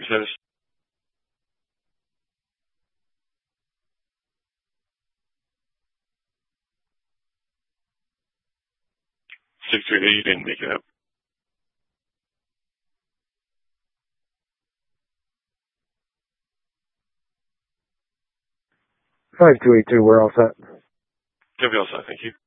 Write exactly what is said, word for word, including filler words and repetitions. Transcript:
Says six three eight. You didn't make it up. Five two eight two. We're all set. You'll be all set. Thank you.